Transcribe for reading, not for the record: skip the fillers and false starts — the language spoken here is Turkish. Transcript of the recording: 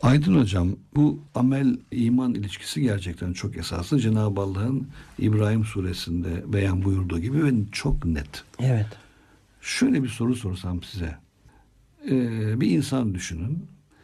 Aydın Hocam, bu amel iman ilişkisi gerçekten çok esaslı. Cenab-ı Allah'ın İbrahim suresinde beyan buyurduğu gibi ve çok net. Evet. Şöyle bir soru sorsam size. Bir insan düşünün.